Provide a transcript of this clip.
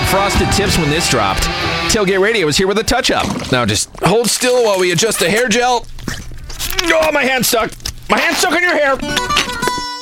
had frosted tips when this dropped. Tailgate Radio is here with a touch-up. Now just hold still while we adjust the hair gel. Oh, my hand's stuck. My hand's stuck in your hair.